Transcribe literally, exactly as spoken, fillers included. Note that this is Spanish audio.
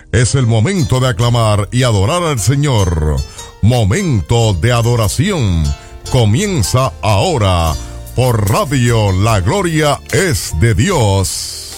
Es el momento de aclamar y adorar al Señor. Momento de adoración. Comienza ahora por Radio La Gloria es de Dios.